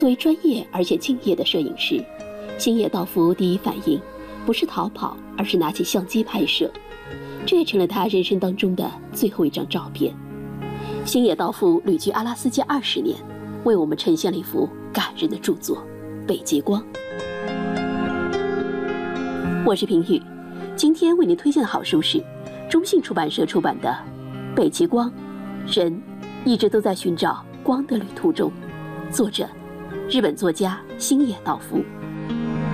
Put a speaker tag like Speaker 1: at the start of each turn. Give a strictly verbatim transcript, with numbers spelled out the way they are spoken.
Speaker 1: 作为专业而且敬业的摄影师，星野道夫第一反应不是逃跑，而是拿起相机拍摄，这也成了他人生当中的最后一张照片。星野道夫旅居阿拉斯加二十年，为我们呈现了一幅感人的著作《北极光》。我是平宇，今天为您推荐的好书是中信出版社出版的《北极光》，人一直都在寻找光的旅途中，作者日本作家星野道夫。